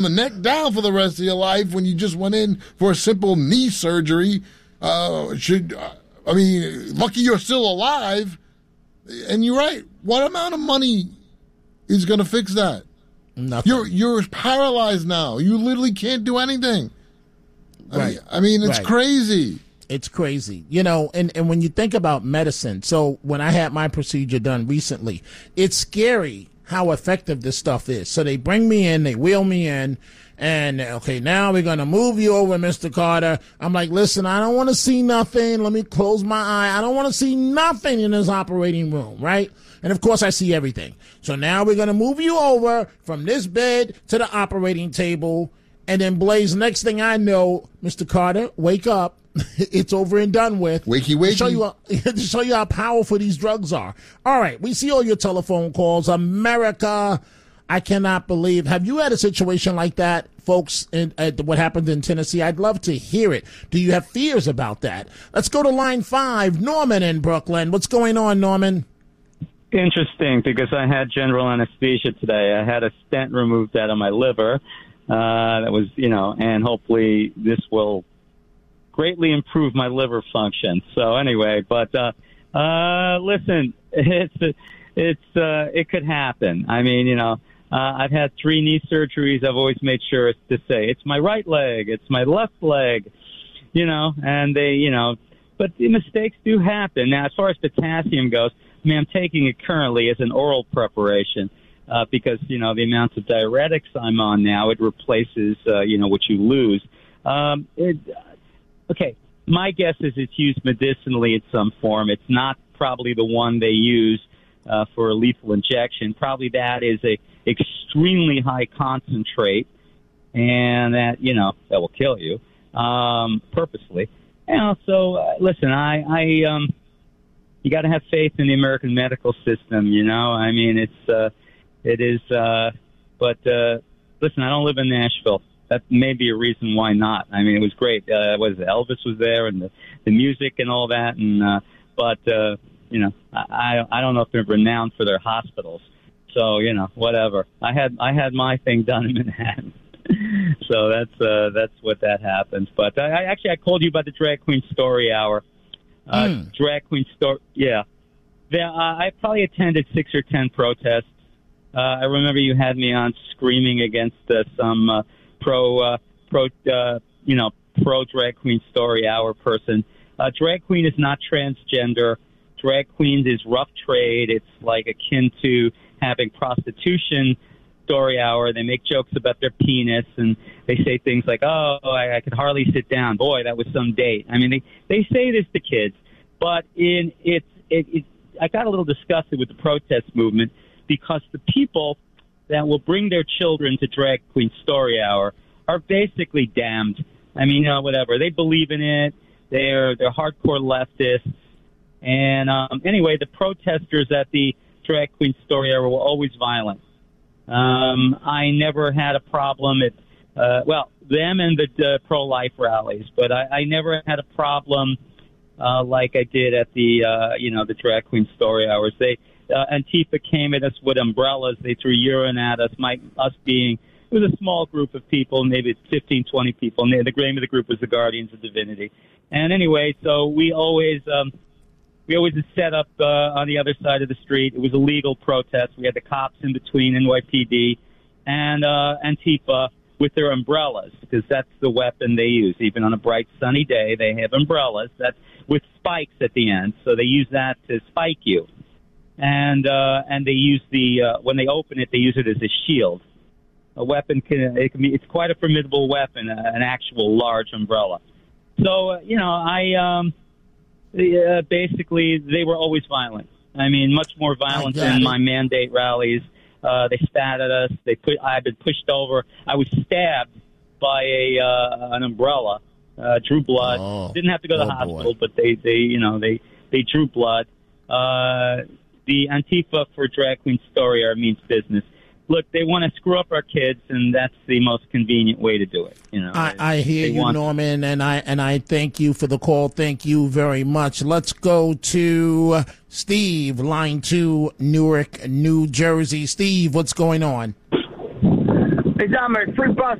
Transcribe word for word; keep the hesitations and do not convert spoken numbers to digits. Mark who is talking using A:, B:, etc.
A: the neck down for the rest of your life when you just went in for a simple knee surgery. Uh, should uh, I mean, lucky you're still alive. And you're right. What amount of money is going to fix that?
B: Nothing.
A: You're you're paralyzed now. You literally can't do anything. I
B: Right.
A: mean, I mean it's
B: Right.
A: crazy.
B: It's crazy. You know, and, and when you think about medicine, so when I had my procedure done recently, it's scary how effective this stuff is. So they bring me in, they wheel me in, and, okay, now we're going to move you over, Mister Carter. I'm like, listen, I don't want to see nothing. Let me close my eye. I don't want to see nothing in this operating room, right? And, of course, I see everything. So now we're going to move you over from this bed to the operating table. And then, Blaze, next thing I know, Mister Carter, wake up. It's over and done with.
A: Wakey, wakey.
B: To show you, how, to show you how powerful these drugs are. All right, we see all your telephone calls. America, I cannot believe. Have you had a situation like that, folks, in, uh, what happened in Tennessee? I'd love to hear it. Do you have fears about that? Let's go to line five, Norman in Brooklyn. What's going on, Norman?
C: Interesting, because I had general anesthesia today. I had a stent removed out of my liver. Uh, that was, you know, and hopefully this will greatly improve my liver function. So anyway, but uh, uh, listen, it's it's uh, it could happen. I mean, you know, uh, I've had three knee surgeries. I've always made sure to say it's my right leg, it's my left leg, you know, and they, you know, but the mistakes do happen. Now, as far as potassium goes, I mean, I'm taking it currently as an oral preparation. Uh, because, you know, the amounts of diuretics I'm on now, it replaces, uh, you know, what you lose. Um, it, okay, my guess is it's used medicinally in some form. It's not probably the one they use uh, for a lethal injection. Probably that is a extremely high concentrate, and that, you know, that will kill you um, purposely. And also, uh, listen, I, I um, you got to have faith in the American medical system, you know. I mean, it's... Uh, It is, uh, but uh, listen, I don't live in Nashville. That may be a reason why not. I mean, it was great. Uh, was Elvis was there and the, the music and all that, and uh, but uh, you know, I I don't know if they're renowned for their hospitals. So you know, whatever. I had I had my thing done in Manhattan, so that's uh, that's what that happens. But I, I actually I called you about the Drag Queen Story Hour. Uh, mm. Drag Queen Story, yeah. There, uh, I probably attended six or ten protests. Uh, I remember you had me on screaming against uh, some uh, pro, uh, pro, uh, you know, pro drag queen story hour person. Uh, drag queen is not transgender. Drag queens is rough trade. It's like akin to having prostitution story hour. They make jokes about their penis and they say things like, "Oh, I, I could hardly sit down. Boy, that was some date." I mean, they they say this to kids, but in it's it, it I got a little disgusted with the protest movement. Because the people that will bring their children to Drag Queen Story Hour are basically damned. I mean, you know, whatever. They believe in it. They're they're hardcore leftists. And um, anyway, the protesters at the Drag Queen Story Hour were always violent. Um, I never had a problem at, uh, well, them and the uh, pro-life rallies. But I, I never had a problem uh, like I did at the, uh, you know, the Drag Queen Story Hours. They... Uh, Antifa came at us with umbrellas. They threw urine at us, my, us being, it was a small group of people, maybe fifteen, twenty people. And the name of the group was the Guardians of Divinity. And anyway, so we always, um, we always set up uh, on the other side of the street. It was a legal protest. We had the cops in between, N Y P D, and uh, Antifa with their umbrellas, because that's the weapon they use. Even on a bright, sunny day, they have umbrellas that's with spikes at the end. So they use that to spike you. And uh, and they use the uh, when they open it, they use it as a shield. A weapon can it can be it's quite a formidable weapon, uh, an actual large umbrella. So uh, you know, I um, uh, basically they were always violent. I mean, much more violent than my mandate rallies. Uh, they spat at us. They put I've been pushed over. I was stabbed by a uh, an umbrella. Uh, drew blood.
B: Oh.
C: Didn't have to go to
B: Oh,
C: the hospital,
B: boy.
C: but they they you know they they drew blood. Uh, The Antifa for Drag Queen Story Hour means business. Look, they want to screw up our kids, and that's the most convenient way to do it. You know,
B: I, I hear
C: they
B: you,
C: want-
B: Norman, and I and I thank you for the call. Thank you very much. Let's go to Steve, line two, Newark, New Jersey. Steve, what's going on?
D: Hey, Dominic, free bus